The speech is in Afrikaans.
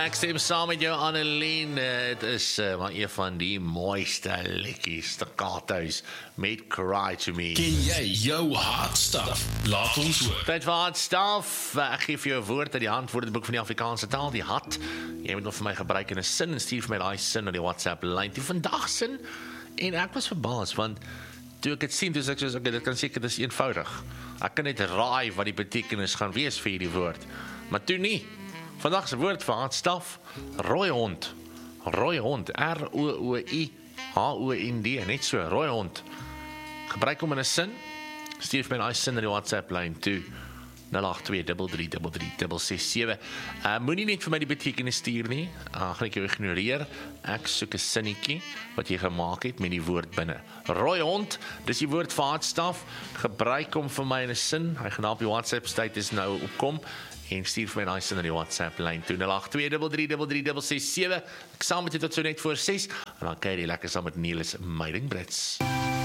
Ek stem saam met jou Annelien, het is maar een van die mooiste liedjies, staccato's met Cry to Me. Ken jy jou hard stuff? Laat ons hoor. Tyd vir hard stuff, ek gee vir jou 'n woord uit die handwoordeboek van die Afrikaanse taal, die hat. Jy moet nog vir my gebruik in 'n sin en stuur vir my daai sin na die WhatsApp lyn. Die vandag sin, en ek was verbaas, want toe ek het sien, toe ek soos, okay, dit kan seker, dit is eenvoudig. Ek kan net raai wat die betekenis gaan wees vir hierdie woord, maar toe nie. Vandag se woord vir hardstaf, rooi hond. Rooi hond, R-O-O-I-H-O-N-D, net so, rooi hond. Gebruik hom in 'n sin, stuur vir my daai sin na die WhatsApp lyn toe, 082333367. Moenie net vir my die betekenis stuur nie, gaan ek jou ignoreer. Ek soek 'n sinnetjie wat jy gemaak het met die woord binne. Rooi hond, dis die woord vir hardstaf. Gebruik hom vir my in 'n sin. Hy gaan op die WhatsApp status nou opkom. En stuur vir my daai sin na die WhatsApp lyn toe 082333367. Ek saam met jou tot so net voor 6 en dan kyk jy lekker saam met Niels Meiding Brits.